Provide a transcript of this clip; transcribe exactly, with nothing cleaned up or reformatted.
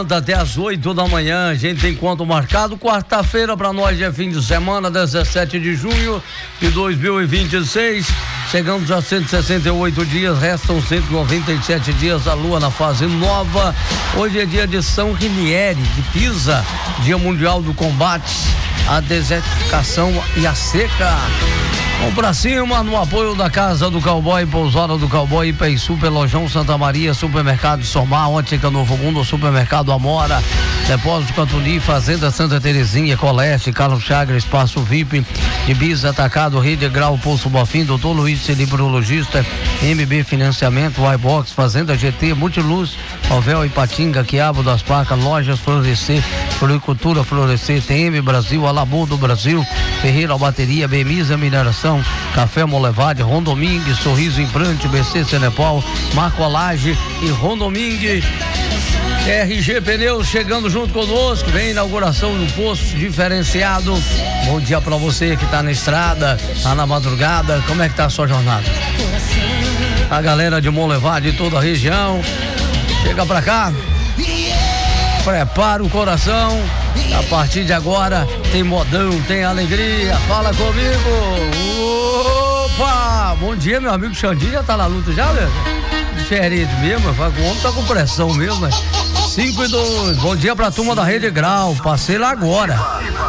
Até às oito da manhã, a gente tem encontro marcado. Quarta-feira para nós é fim de semana, dezessete de junho de dois mil e vinte e seis. Chegamos a cento e sessenta e oito dias, restam cento e noventa e sete dias da lua na fase nova. Hoje é dia de São Rinieri de Pisa, dia mundial do combate à desertificação e à seca. Vamos pra cima, no apoio da Casa do Cowboy, Pousada do Cowboy, Ipa Super, Lojão Santa Maria, Supermercado Somar, Ótica Novo Mundo, Supermercado Amora, Depósito Cantuli, Fazenda Santa Terezinha, Coleste, Carlos Chagra, Espaço V I P, Ibiza Atacado, Rede Grau, Poço Bofim, Doutor Luiz, Celibrologista, M B Financiamento, iBox, Fazenda G T, Multiluz, Alvel Ipatinga, Quiabo das Placas, Lojas Florescer, Floricultura Florescer, T M Brasil, Alabô do Brasil, Ferreira Bateria, Bemisa Mineração, Café Molevade, Rondomingue, Sorriso Implante, B C Cenepal, Marcolage e Rondomingue. R G Pneus chegando junto conosco, vem a inauguração do posto diferenciado. Bom dia pra você que tá na estrada, tá na madrugada, como é que tá a sua jornada? A galera de Molevade de toda a região, chega pra cá, prepara o coração, a partir de agora tem modão, tem alegria, fala comigo. Opa, bom dia meu amigo Xandinho, já tá na luta já, velho? Diferente mesmo, o homem tá com pressão mesmo, né? cinco e dois, bom dia pra turma da Rede Grau, passei lá agora.